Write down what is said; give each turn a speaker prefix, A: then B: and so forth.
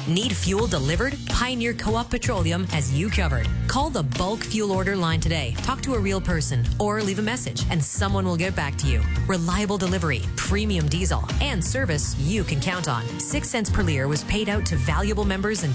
A: Need fuel delivered? Pioneer Co-op Petroleum has you covered. Call the bulk fuel order line today. Talk to a real person or leave a message and someone will get back to you. Reliable delivery, premium diesel, and service you can count on. 6 cents per liter was paid out to valuable members in